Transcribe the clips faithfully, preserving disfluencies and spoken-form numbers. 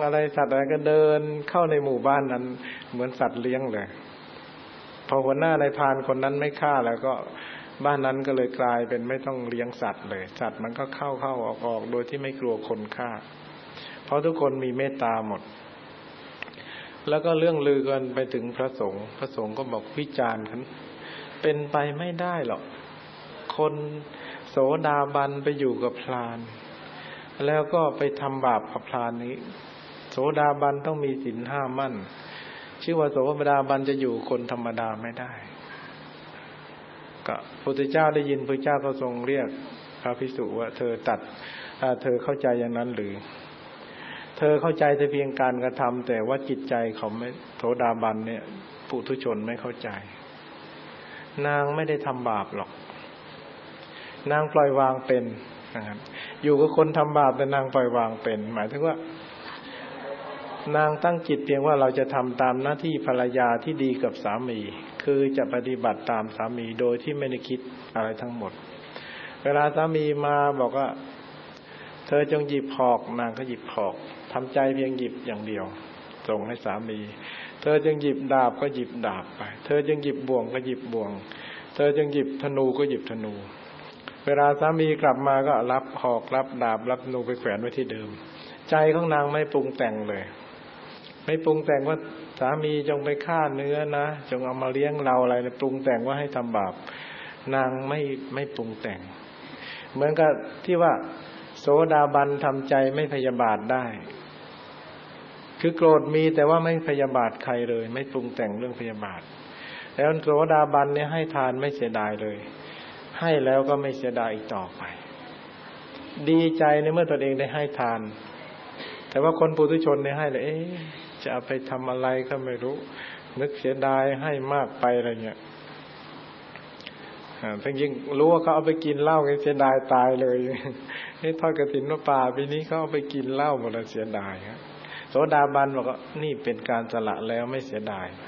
อะไรสัตว์อะไรก็เดินเข้าในหมู่บ้านนั้นเหมือนสัตว์เลี้ยงเลยพอหัวหน้านายพรานคนนั้นไม่ฆ่าแล้วก็บ้านนั้นก็เลยกลายเป็นไม่ต้องเลี้ยงสัตว์เลยสัตว์มันก็เข้าเข้าออกออกโดยที่ไม่กลัวคนฆ่าเพราะทุกคนมีเมตตาหมดแล้วก็เรื่องลือกันไปถึงพระสงฆ์พระสงฆ์ก็บอกวิจารณ์กันเป็นไปไม่ได้หรอกคนโสดาบันไปอยู่กับพราหมณ์แล้วก็ไปทำบาปกับพราหมณ์นี้โสดาบันต้องมีศีลห้ามั่นชื่อว่าโสดาบันจะอยู่คนธรรมดาไม่ได้ก็พระพุทธเจ้าได้ยินพระเจ้าก็ทรงเรียกพระภิกษุว่าเธอตัดเธอเข้าใจอย่างนั้นหรือเธอเข้าใจแต่เพียงการกระทำแต่ว่าจิตใจเขาไม่โสดาบันเนี่ยปุถุชนไม่เข้าใจนางไม่ได้ทำบาปหรอกนางปล่อยวางเป็นนะครับอยู่กับคนทำบาปแต่นางปล่อยวางเป็นหมายถึงว่านางตั้งจิตเพียงว่าเราจะทำตามหน้าที่ภรรยาที่ดีกับสามีคือจะปฏิบัติตามสามีโดยที่ไม่ได้คิดอะไรทั้งหมดเวลาสามีมาบอกว่าเธอจงหยิบหอกนางก็หยิบหอกทำใจเพียงหยิบอย่างเดียวส่งให้สามีเธอจึงหยิบดาบก็หยิบดาบไปเธอจึงหยิบบ่วงก็หยิบบ่วงเธอจึงหยิบธนูก็หยิบธนูเวลาสามีกลับมาก็รับหอกรับดาบรับธนูไปแขวนไว้ที่เดิมใจของนางไม่ปรุงแต่งเลยไม่ปรุงแต่งว่าสามีจงไปฆ่าเนื้อนะจงเอามาเลี้ยงเราอะไรปรุงแต่งว่าให้ทำบาปนางไม่ไม่ปรุงแต่งเหมือนกับที่ว่าโสดาบันทำใจไม่พยาบาทได้คือโกรธมีแต่ว่าไม่พยาบาทใครเลยไม่ปรุงแต่งเรื่องพยาบาทแล้วโสดาบันเนี่ยให้ทานไม่เสียดายเลยให้แล้วก็ไม่เสียดายอีกต่อไปดีใจในเมื่อตนเองได้ให้ทานแต่ว่าคนปุถุชนเนี่ยให้เลยเอ๊ะจะเอาไปทำอะไรก็ไม่รู้นึกเสียดายให้มากไปอะไรเงี้ยจริงๆรู้ว่าเขาเอาไปกินเหล้าไงเสียดายตายเลยนี่ทอดกฐินมาป่าปีนี้เขาเอาไปกินเหล้าหมดแล้วเสียดายครับโสดาบันบอกว่านี่เป็นการสละแล้วไม่เสียดาย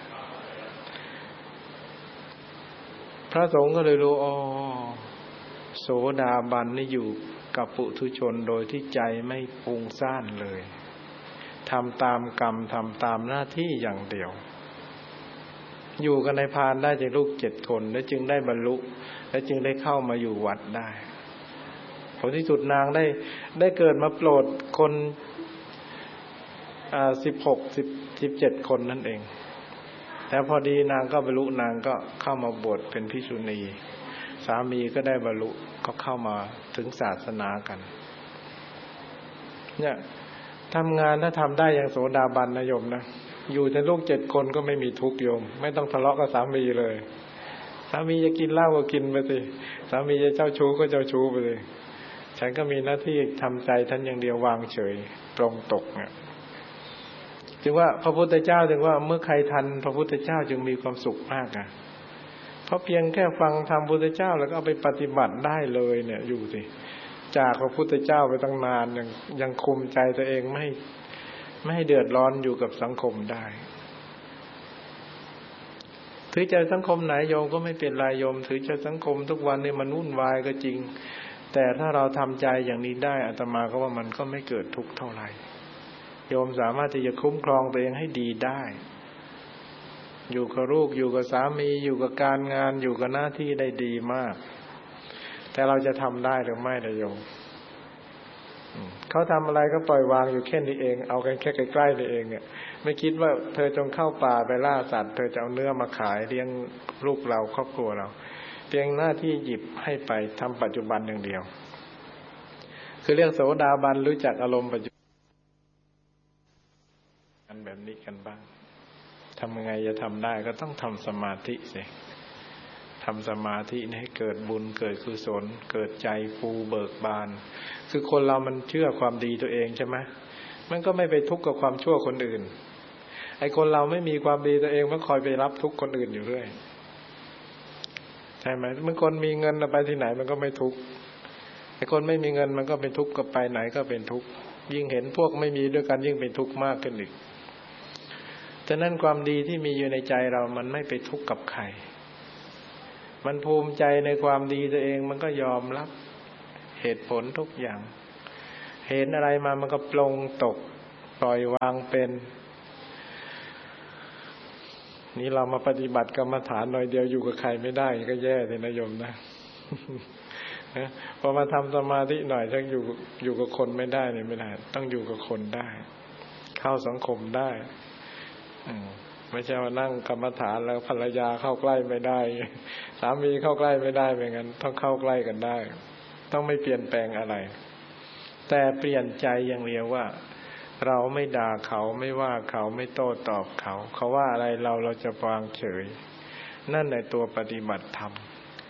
พระสงฆ์ก็เลยรู้อ๋อโสดาบันนี่อยู่กับปุถุชนโดยที่ใจไม่ฟุ้งซ่านเลยทำตามกรรมทำตามหน้าที่อย่างเดียวอยู่กันในพานได้จากลูกเจ็ดคนและจึงได้บรรลุและจึงได้เข้ามาอยู่วัดได้ผลที่สุดนางได้ได้เกิดมาโปรดคนอ่าสิบหกสิบสิบเจ็ดคนนั่นเองแล้วพอดีนางก็บรรลุนางก็เข้ามาบวชเป็นภิกษุณีสามีก็ได้บรรลุก็เข้ามาถึงศาสนากันเนี่ยทำงานถ้าทำได้อย่างโสดาบันนะโยมนะอยู่ในลูกเจ็ดคนก็ไม่มีทุกข์โยมไม่ต้องทะเลาะกับสามีเลยสามีจะกินเหล้าก็กินไปสิสามีจะเจ้าชู้ก็เจ้าชู้ไปเลยฉันก็มีหน้าที่ทำใจท่านอย่างเดียววางเฉยปรงตกเนี่ยจึงว่าพระพุทธเจ้าจึงว่าเมื่อใครทันพระพุทธเจ้าจึงมีความสุขมากอ่ะเพราะเพียงแค่ฟังธรรมพุทธเจ้าแล้วก็เอาไปปฏิบัติได้เลยเนี่ยอยู่สิจากพระพุทธเจ้าไปตั้งนานยังยังคุมใจตัวเองไม่ไม่ให้เดือดร้อนอยู่กับสังคมได้ถือใจสังคมไหนโยมก็ไม่เป็นไรโยมถือใจสังคมทุกวันนี่มันวุ่นวายก็จริงแต่ถ้าเราทำใจอย่างนี้ได้อาตมาก็ว่ามันก็ไม่เกิดทุกข์เท่าไหร่โยมสามารถที่จะคุ้มครองตัวเองให้ดีได้อยู่กับลูกอยู่กับสามีอยู่กับการงานอยู่กับหน้าที่ได้ดีมากแต่เราจะทำได้หรือไม่ล่ะโยมเขาทำอะไรก็ปล่อยวางอยู่แค่นี้เองเอากันแค่ใกล้ๆนี่เองเนี่ยไม่คิดว่าเธอจงเข้าป่าไปล่าสัตว์เธอจะเอาเนื้อมาขายเลี้ยงลูกเราครอบครัวเราเพียงหน้าที่หยิบให้ไปทำปัจจุบันอย่างเดียวคือเรียกโสดาบันรู้จักอารมณ์ปัจจุบันกันแบบนี้กันบ้างทำยังไงจะทำได้ก็ต้องทำสมาธิสิทำสมาธิให้เกิดบุญเกิดกุศลเกิดใจฟูเบิกบานคือคนเรามันเชื่อความดีตัวเองใช่ไหมมันก็ไม่ไปทุกข์กับความชั่วคนอื่นไอ้คนเราไม่มีความดีตัวเองมันคอยไปรับทุกข์คนอื่นอยู่เรื่อยใช่ไหมเมื่อคนมีเงินไปที่ไหนมันก็ไม่ทุกข์ไอ้คนไม่มีเงินมันก็เป็นทุกข์ก็ไปไหนก็เป็นทุกข์ยิ่งเห็นพวกไม่มีด้วยกันยิ่งเป็นทุกข์มากขึ้นอีกฉะนั้นความดีที่มีอยู่ในใจเรามันไม่ไปทุกข์กับใครมันภูมิใจในความดีตัวเองมันก็ยอมรับเหตุผลทุกอย่างเห็นอะไรมามันก็ปลงตกปล่อยวางเป็นนี่เรามาปฏิบัติกรรมฐานหน่อยเดียวอยู่กับใครไม่ได้ก็แย่เลยนะโยมนะพอมาทำสมาธิหน่อยถ้าอยู่อยู่กับคนไม่ได้เนี่ยไม่ได้ต้องอยู่กับคนได้เข้าสังคมได้ไม่ใช่ว่านั่งกรรมฐานแล้วภรรยาเข้าใกล้ไม่ได้สามีเข้าใกล้ไม่ได้เหมือนกันต้องเข้าใกล้กันได้ต้องไม่เปลี่ยนแปลงอะไรแต่เปลี่ยนใจอย่างเดียวว่าเราไม่ด่าเขาไม่ว่าเขาไม่โต้ตอบเขาเขาว่าอะไรเราเราจะวางเฉยนั่นในตัวปฏิบัติธรรม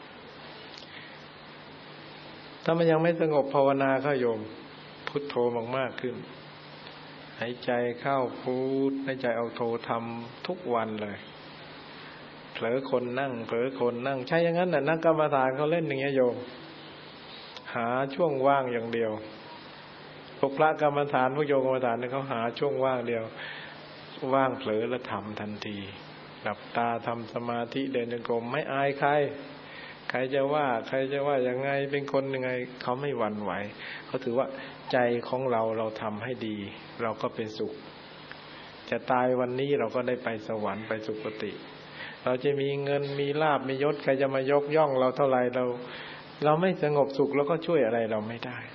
ถ้ามันยังไม่สงบภาวนาเข้าโยมพุทโธมากๆขึ้นหายใจเข้าพุทหายใจเอาโธทำทุกวันเลยเผลอคนนั่งเผลอคนนั่งใช่อย่างนั้นน่ะนักกรรมฐานเขาเล่นอย่างเงี้ยโยมหาช่วงว่างอย่างเดียวพวกพระกรรมฐานพวกโยมกรรมฐานเนี่ยเขาหาช่วงว่างเดียวว่างเผลอแล้วทำทันทีหลับตาทำสมาธิเดินจงกรมไม่อายใครใครจะว่าใครจะว่ายังไงเป็นคนยังไงเขาไม่หวั่นไหวเขาถือว่าใจของเราเราทำให้ดีเราก็เป็นสุขจะตายวันนี้เราก็ได้ไปสวรรค์ไปสุคติเราจะมีเงินมีลาภมียศใครจะมายกย่องเราเท่าไหร่เราเราไม่สงบสุขแล้วก็ช่วยอะไรเราไม่ได้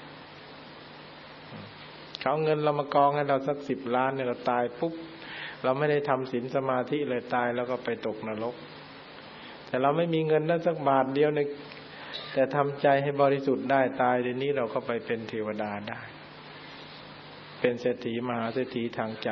เขาเงินเรามากองให้เราสักสิบล้านเนี่ยเราตายปุ๊บเราไม่ได้ทำศีลสมาธิเลยตายแล้วก็ไปตกนรกแต่เราไม่มีเงินนั้นสักบาทเดียวในแต่ทำใจให้บริสุทธิ์ได้ตายเดี๋ยวนี้เราก็ไปเป็นเทวดาได้เป็นเศรษฐีมหาเศรษฐีทางใจ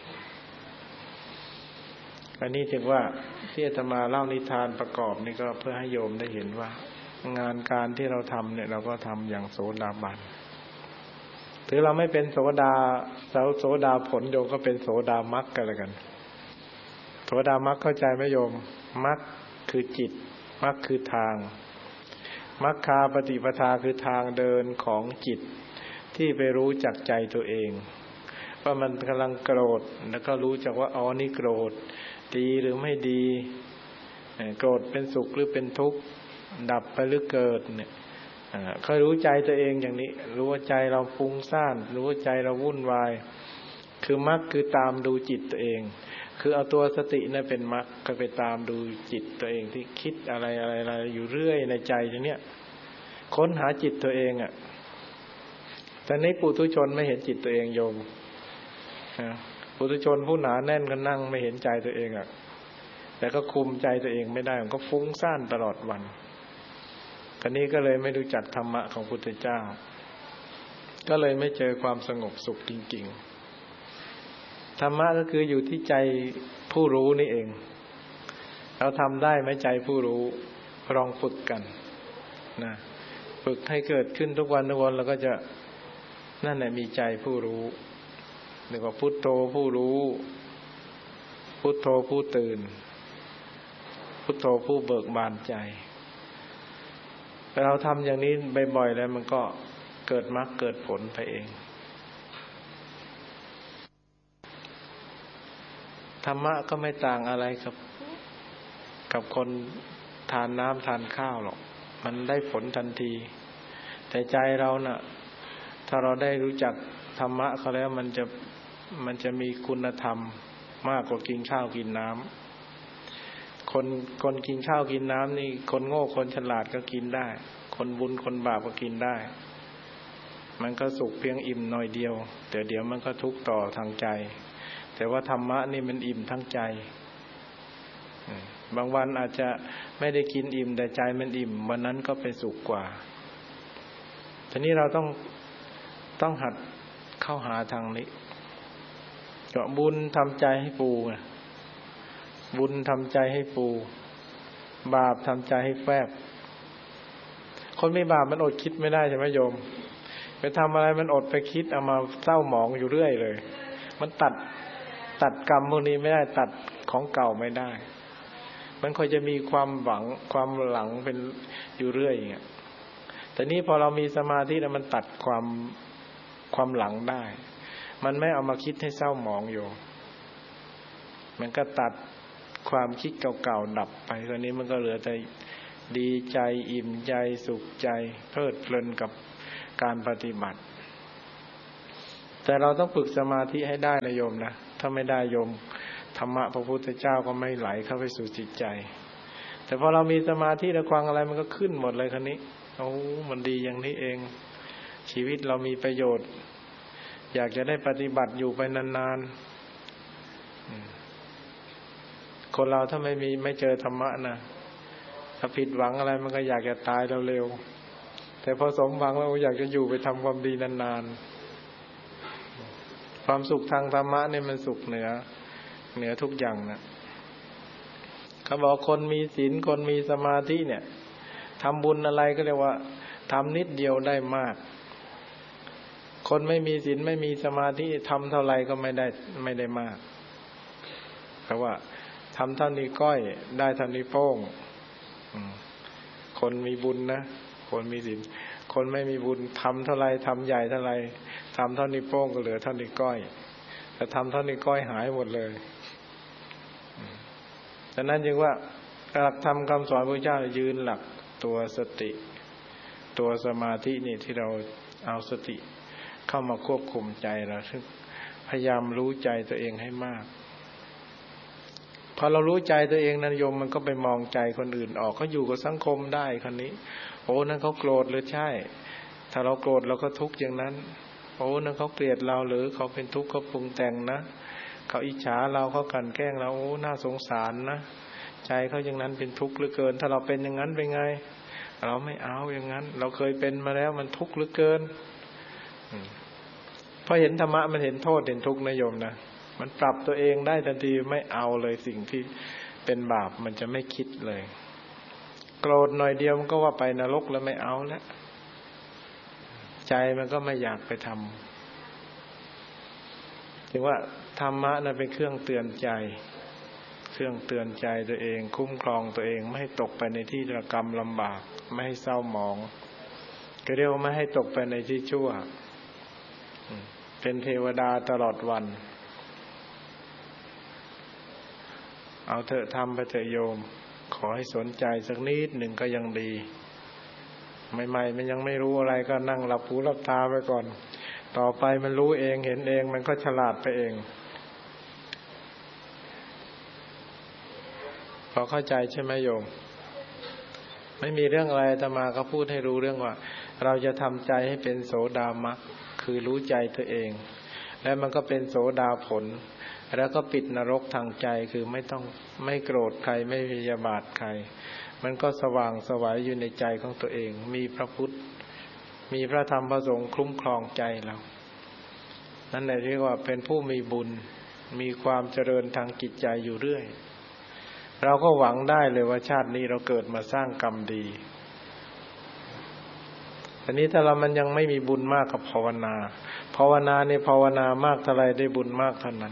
อันนี้ถึงว่าที่อาตมาเล่านิทานประกอบนี่ก็เพื่อให้โยมได้เห็นว่างานการที่เราทำเนี่ยเราก็ทำอย่างโสดาบันถือเราไม่เป็นโสดาโสดาผลโยมก็เป็นโสดามรรคกันแล้วกันโสดามรรคเข้าใจไหมโยมมรรคคือจิตมรรคคือทางมรรคาปฏิปทาคือทางเดินของจิตที่ไปรู้จักใจตัวเองว่ามันกำลังโกรธแล้วก็รู้จักว่าอ๋อนี่โกรธดีหรือไม่ดีโกรธเป็นสุขหรือเป็นทุกข์ดับไปหรือเกิดเนี่ยเคยรู้ใจตัวเองอย่างนี้รู้ว่าใจเราฟุ้งซ่านรู้ว่าใจเราวุ่นวายคือมรรคคือตามดูจิตตัวเองคือเอาตัวสตินั่นเป็นมรรคก็ไปตามดูจิตตัวเองที่คิดอะไรอะไรอะไรอยู่เรื่อยในใจอย่างเนี้ยค้นหาจิตตัวเองอ่ะแต่ในปุถุชนไม่เห็นจิตตัวเองโยมปุถุชนผู้หนาแน่นก็นั่งไม่เห็นใจตัวเองอ่ะแต่ก็คุมใจตัวเองไม่ได้มันก็ฟุ้งซ่านตลอดวันคนนี้ก็เลยไม่รู้จักธรรมะของพุทธเจ้าก็เลยไม่เจอความสงบสุขจริงๆธรรมะก็คืออยู่ที่ใจผู้รู้นี่เองเราทำได้ไหมใจผู้รู้ลองฝึกกันนะฝึกให้เกิดขึ้นทุกวันทุกวันเราก็จะนั่นแหละมีใจผู้รู้เรียกว่าพุทโธผู้รู้พุทโธผู้ตื่นพุทโธผู้เบิกบานใจแต่เราทำอย่างนี้บ่อยๆแล้วมันก็เกิดมรรคเกิดผลไปเองธรรมะก็ไม่ต่างอะไรกับกับคนทานน้ำทานข้าวหรอกมันได้ผลทันทีแต่ใจเราน่ะถ้าเราได้รู้จักธรรมะเขาแล้วมันจะมันจะมีคุณธรรมมากกว่ากินข้าวกินน้ำคนคนกินข้าวกินน้ำนี่คนโง่คนฉลาดก็กินได้คนบุญคนบาปก็กินได้มันก็สุขเพียงอิ่มหน่อยเดียวแต่เดี๋ยวมันก็ทุกข์ต่อทางใจแต่ว่าธรรมะนี่มันอิ่มทั้งใจบางวันอาจจะไม่ได้กินอิ่มแต่ใจมันอิ่มวันนั้นก็เป็นสุขกว่าทีนี้เราต้องต้องหัดเข้าหาทางนี้ก็บุญทำใจให้ปูบุญทำใจให้ปูบาปทำใจให้แฟบคนไม่บาปมันอดคิดไม่ได้ใช่ไหมโยมไปทำอะไรมันอดไปคิดเอามาเศร้าหมองอยู่เรื่อยเลยมันตัดตัดกรรมพวกนี้ไม่ได้ตัดของเก่าไม่ได้มันคอยจะมีความหวังความหลังเป็นอยู่เรื่อยอย่างเงี้ยแต่นี่พอเรามีสมาธิแล้วมันตัดความความหลังได้มันไม่เอามาคิดให้เศร้าหมองอยู่มันก็ตัดความคิดเก่าๆดับไปคราวนี้มันก็เหลือแต่ดีใจอิ่มใจสุขใจเพลิดเพลินกับการปฏิบัติแต่เราต้องฝึกสมาธิให้ได้นะโยมนะถ้าไม่ได้โยมธรรมะพระพุทธเจ้าก็ไม่ไหลเข้าไปสู่จิตใจแต่พอเรามีสมาธิแล้วความอะไรมันก็ขึ้นหมดเลยคันนี้โอ้มันดีอย่างนี้เองชีวิตเรามีประโยชน์อยากจะได้ปฏิบัติอยู่ไปนานๆคนเราถ้าไม่มีไม่เจอธรรมะนะถ้าผิดหวังอะไรมันก็อยากจะตายเร็วๆแต่พอสมหวังแล้วอยากจะอยู่ไปทำความดีนานๆความสุขทางธรรมะเนี่ยมันสุขเหนือเหนือทุกอย่างนะเขาบอกคนมีศีลคนมีสมาธิเนี่ยทำบุญอะไรก็เรียกว่าทำนิดเดียวได้มากคนไม่มีศีลไม่มีสมาธิทำเท่าไรก็ไม่ได้ไม่ได้มากเพราะว่าทำเท่านี้ก้อยได้เท่านี้โป้งคนมีบุญนะคนมีศีลคนไม่มีบุญทำเท่าไรทำใหญ่เท่าไรทำเท่านี้โป้งก็เหลือเท่านี้ก้อยแต่ทำเท่านี้ก้อยหายหมดเลยฉะนั้นจึงว่าหลักธรรมคำสอนพระเจ้ายืนหลักตัวสติตัวสมาธินี่ที่เราเอาสติเข้ามาควบคุมใจเราซึ่งพยายามรู้ใจตัวเองให้มากพอเรารู้ใจตัวเองนะโยมมันก็ไปมองใจคนอื่นออกเขาอยู่กับสังคมได้คนนี้โอ้นั่นเขาโกรธหรือใช่ถ้าเราโกรธเราก็ทุกข์อย่างนั้นโอ้นั่นเขาเกลียดเราหรือเขาเป็นทุกข์เขาปรุงแต่งนะเขาอิจฉาเราเขากลั่นแกล้งเราโอ้น่าสงสารนะใจเขาอย่างนั้นเป็นทุกข์เหลือเกินถ้าเราเป็นอย่างนั้นเป็นไงเราไม่เอาอย่างนั้นเราเคยเป็นมาแล้วมันทุกข์เหลือเกินพอเห็นธรรมะมันเห็นโทษเห็นทุกข์นะโยมนะมันปรับตัวเองได้ทันทีไม่เอาเลยสิ่งที่เป็นบาปมันจะไม่คิดเลยโกรธหน่อยเดียวมันก็ว่าไปนรกแล้วไม่เอาแล้วใจมันก็ไม่อยากไปทำถึงว่าธรรมะนั้นเป็นเครื่องเตือนใจเครื่องเตือนใจตัวเองคุ้มครองตัวเองไม่ให้ตกไปในที่ระกรรมลำบากไม่ให้เศร้าหมองก็เรียกว่าไม่ให้ตกไปในที่ชั่วเป็นเทวดาตลอดวันเอาเถอะทำไปเถอะโยมขอให้สนใจสักนิดหนึ่งก็ยังดีใหม่ๆมันยังไม่รู้อะไรก็นั่งหลับหูหลับตาไปก่อนต่อไปมันรู้เองเห็นเองมันก็ฉลาดไปเองพอเข้าใจใช่ไหมโยมไม่มีเรื่องอะไรอาตมาก็พูดให้รู้เรื่องว่าเราจะทำใจให้เป็นโสดามรรคคือรู้ใจตัวเองแล้วมันก็เป็นโสดาผลแล้วก็ปิดนรกทางใจคือไม่ต้องไม่โกรธใครไม่พยาบาทใครมันก็สว่างไสวอยู่ในใจของตัวเองมีพระพุทธมีพระธรรมพระสงฆ์คุ้มครองใจเรานั่นแหละเรียกว่าเป็นผู้มีบุญมีความเจริญทางจิตใจอยู่เรื่อยเราก็หวังได้เลยว่าชาตินี้เราเกิดมาสร้างกรรมดีทีนี้ถ้าเรามันยังไม่มีบุญมากกับภาวนาภาวนาเนี่ยภาวนามากเท่าไรได้บุญมากเท่านั้น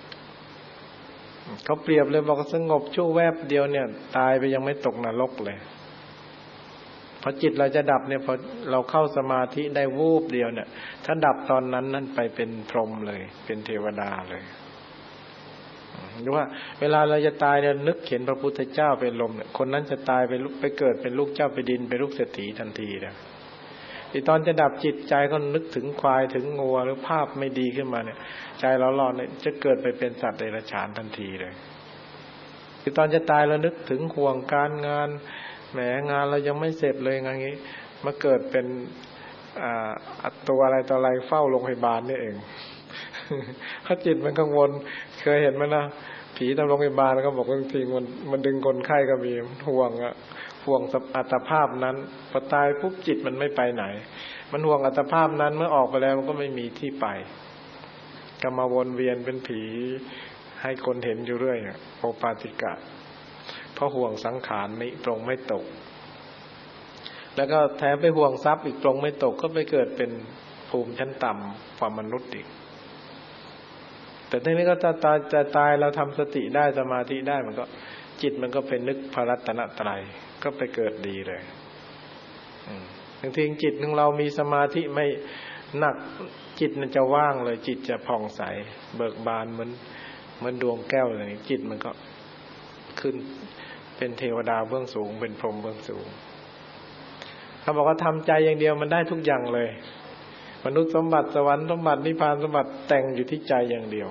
เขาเปรียบเลยบอกสงบชั่วแวบเดียวเนี่ยตายไปยังไม่ตกนรกเลยพอจิตเราจะดับเนี่ยพอเราเข้าสมาธิได้วูบเดียวเนี่ยถ้าดับตอนนั้นนั่นไปเป็นพรหมเลยเป็นเทวดาเลยหรือว่าเวลาเราจะตายเนี่ยนึกเห็นพระพุทธเจ้าเป็นลมเนี่ยคนนั้นจะตายไปไปเกิดเป็นลูกเจ้าไปดินเป็นลูกเศรษฐีทันทีนะที่ตอนจะดับจิตใจก็นึกถึงควายถึงงัวหรือภาพไม่ดีขึ้นมาเนี่ยใจเราหลอนเนี่ยจะเกิดไปเป็นสัตว์เดรัจฉานทันทีเลยที่ตอนจะตายเรานึกถึงห่วงการงานแหมงานเรายังไม่เสร็จเลยงานนี้มาเกิดเป็นอ่าตัวอะไรต่ออะไรเฝ้าโรงพยาบาลนี่เองถ้าจิตมันกังวลเคยเห็นไหมนะผีตามโรงพยาบาลแล้วก็บอกบางทีมันมันดึงคนไข้ก็มีห่วงอะห่วงอัตภาพนั้นพอตายปุ๊บจิตมันไม่ไปไหนมันห่วงอัตภาพนั้นเมื่อออกไปแล้วมันก็ไม่มีที่ไปก็มาวนเวียนเป็นผีให้คนเห็นอยู่เรื่อยโอปาติกะเพราะห่วงสังขารนี้ตรงไม่ตกแล้วก็แถมไปห่วงทรัพย์อีกตรงไม่ตกก็ไปเกิดเป็นภูมิชั้นต่ำกว่ามนุษย์อีกแต่ทีนี้ก็จะตายจะตายเราทำสติได้สมาธิได้มันก็จิตมันก็เป็นนึกพระรัตนตรัยก็ไปเกิดดีเลยบางทีจิตของเรามีสมาธิไม่หนักจิตมันจะว่างเลยจิตจะผ่องใสเบิกบานเหมือนเหมือนดวงแก้วอะไรอย่างนี้จิตมันก็ขึ้นเป็นเทวดาเบื้องสูงเป็นพรหมเบื้องสูงเขาบอกว่าทำใจอย่างเดียวมันได้ทุกอย่างเลยมนุษย์สมบัติสวรรค์สมบัตินิพพานสมบัติแต่งอยู่ที่ใจอย่างเดียว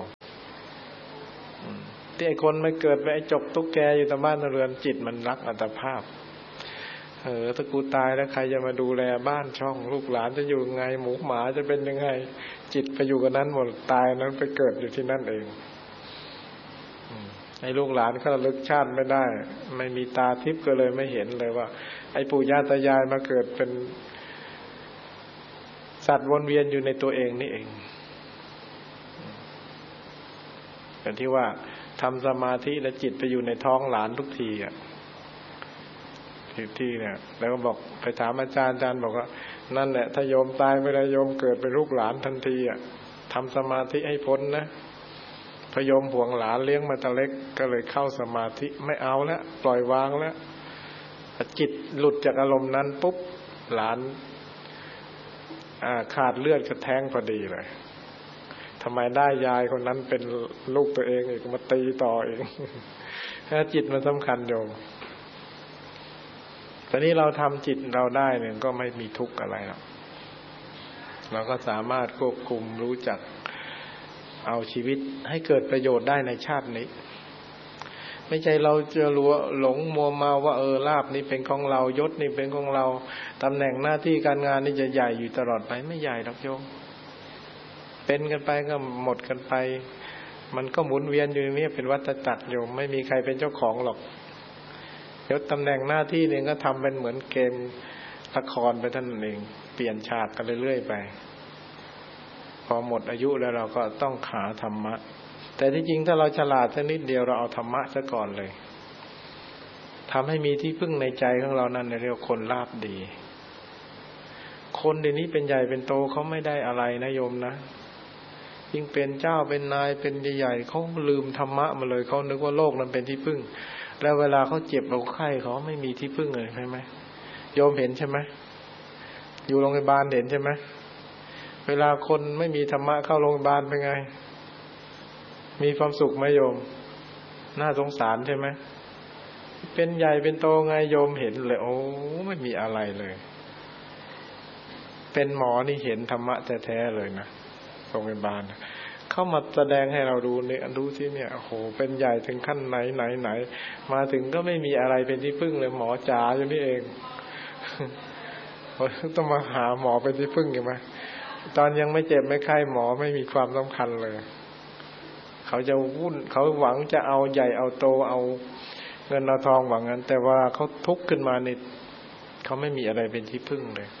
ที่ไอ้คนไม่เกิดไปไอ้จกตุ๊กแกอยู่ตามบ้านเรือนจิตมันรักอัตภาพเออถ้ากูตายแล้วใครจะมาดูแลบ้านช่องลูกหลานจะอยู่ไงหมูหมาจะเป็นยังไงจิตไปอยู่กับนั้นหมดตายนั้นไปเกิดอยู่ที่นั่นเองไอ้ลูกหลานเขาระลึกชาติไม่ได้ไม่มีตาทิพย์ก็เลยไม่เห็นเลยว่าไอ้ปู่ย่าตายายมาเกิดเป็นสัตว์วนเวียนอยู่ในตัวเองนี่เองแต่ที่ว่าทำสมาธิแล้วจิตไปอยู่ในท้องหลานทุกทีอ่ะที่ที่เนี่ยแล้วก็บอกไปถามอาจารย์อาจารย์บอกว่านั่นแหละถ้าโยมตายไปแล้วโยมเกิดเป็นลูกหลานทันทีอ่ะทำสมาธิให้พ้นนะพโยมห่วงหลานเลี้ยงมาแต่เล็กก็เลยเข้าสมาธิไม่เอาแล้วปล่อยวางแล้วจิตหลุดจากอารมณ์นั้นปุ๊บหลานขาดเลือดกระแทงพอดีเลยทำไมได้ยายคนนั้นเป็นลูกตัวเองอีกมาตีต่อเองถ้าจิตมันสำคัญโยมแต่นี้เราทำจิตเราได้เนี่ยก็ไม่มีทุกข์อะไรหรอกเราก็สามารถควบคุมรู้จักเอาชีวิตให้เกิดประโยชน์ได้ในชาตินี้ไม่ใช่เราจะรู้หลงมัวเมาว่าเออลาภนี้เป็นของเรายศนี่เป็นของเราตำแหน่งหน้าที่การงานนี่จะใหญ่อยู่ตลอดไปไม่ใหญ่หรอกโยมเป็นกันไปก็หมดกันไปมันก็หมุนเวียนอยู่อย่างนี้เป็นวัฏจักรโยมไม่มีใครเป็นเจ้าของหรอกยศตำแหน่งหน้าที่เนี่ยก็ทำเป็นเหมือนเกมละครไปท่านเองเปลี่ยนฉากกันเรื่อยๆไปพอหมดอายุแล้วเราก็ต้องหาธรรมะแต่ที่จริงถ้าเราฉลาดสักนิดเดียวเราเอาธรรมะซะก่อนเลยทำให้มีที่พึ่งในใจของเรานั่นเรียกว่าคนลาภดีคนเดี๋ยวนี้เป็นใหญ่เป็นโตเขาไม่ได้อะไรนะโยมนะยิ่งเป็นเจ้าเป็นนายเป็นใหญ่ๆเขาลืมธรรมะมาเลยเขานึกว่าโลกนั้นเป็นที่พึ่งแล้วเวลาเขาเจ็บเราไข้เขาไม่มีที่พึ่งเลยใช่ไหมโยมเห็นใช่ไหมอยู่โรงพยาบาลเห็นใช่ไหมเวลาคนไม่มีธรรมะเข้าโรงพยาบาลเป็นไงมีความสุขไหมโยมน่าสงสารใช่ไหมเป็นใหญ่เป็นโตไงโยมเห็นเลยโอ้ไม่มีอะไรเลยเป็นหมอนี่เห็นธรรมะแท้ๆเลยนะโรงพยาบาลเข้ามาแสดงให้เราดูเนี่ยดูที่เนี่ยโอ้โหเป็นใหญ่ถึงขั้นไหนไหนไหนมาถึงก็ไม่มีอะไรเป็นที่พึ่งเลยหมอจ๋าอยู่นี่เองต้องมาหาหมอเป็นที่พึ่งอยู่ไหมตอนยังไม่เจ็บไม่ไข้หมอไม่มีความสำคัญเลยเขาจะวุ่นเขาหวังจะเอาใหญ่เอาโตเอาเงินเอาทองหวังนั้นแต่ว่าเขาทุกข์ขึ้นมาเนี่ยเขาไม่มีอะไรเป็นที่พึ่งเลย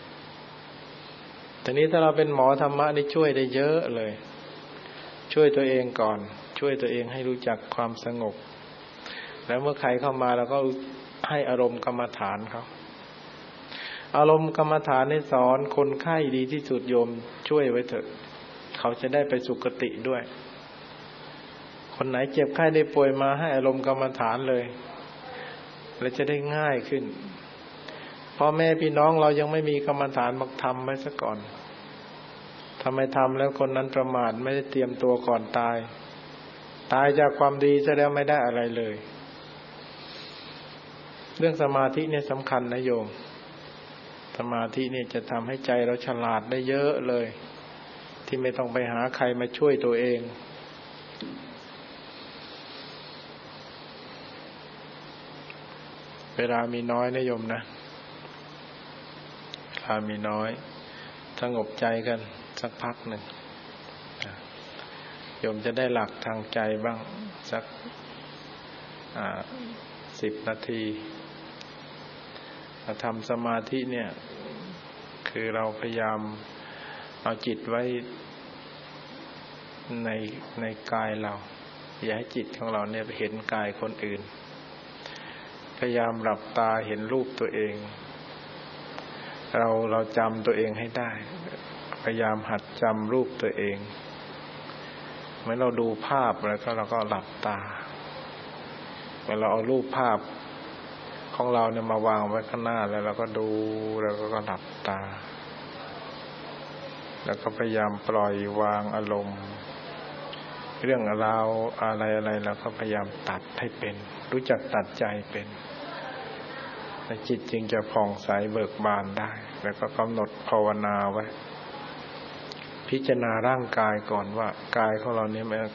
แต่นี้ถ้าเราเป็นหมอธรรมะนี่ช่วยได้เยอะเลยช่วยตัวเองก่อนช่วยตัวเองให้รู้จักความสงบแล้วเมื่อใครเข้ามาเราก็ให้อารมณ์กรรมฐานเขาอารมณ์กรรมฐานนี่สอนคนไข้ดีที่สุดโยมช่วยไว้เถอะเขาจะได้ไปสุคติด้วยคนไหนเจ็บไข้ได้ป่วยมาให้อารมณ์กรรมฐานเลยแล้วจะได้ง่ายขึ้นพ่อแม่พี่น้องเรายังไม่มีกรรมฐานบักทำไว้ซะก่อนทำไมทำแล้วคนนั้นประมาทไม่ได้เตรียมตัวก่อนตายตายจากความดีซะแล้วไม่ได้อะไรเลยเรื่องสมาธิเนี่ยสำคัญนะโยมสมาธิเนี่ยจะทำให้ใจเราฉลาดได้เยอะเลยที่ไม่ต้องไปหาใครมาช่วยตัวเองเวลามีน้อยนะโยมนะเวลามีน้อยสงบใจกันสักพักหนึ่งโยมจะได้หลักทางใจบ้างสักสิบนาทีเราทำสมาธิเนี่ยคือเราพยายามเอาจิตไว้ในในกายเราอย่าให้จิตของเราเนี่ยไปเห็นกายคนอื่นพยายามหลับตาเห็นรูปตัวเองเราเราจำตัวเองให้ได้พยายามหัดจำรูปตัวเองเหมือนเราดูภาพแล้วก็เราก็หลับตาเวลาเราเอารูปภาพของเราเนี่ยมาวางไว้ข้างหน้าแล้วเราก็ดูแล้วก็หลับตาแล้วก็พยายามปล่อยวางอารมณ์เรื่องราวอะไรอะไรเราก็พยายามตัดให้เป็นรู้จักตัดใจเป็นจิตจึงจะผ่องใสเบิกบานได้แล้วก็กำหนดภาวนาไว้พิจารณาร่างกายก่อนว่ากายของเราเนี่ย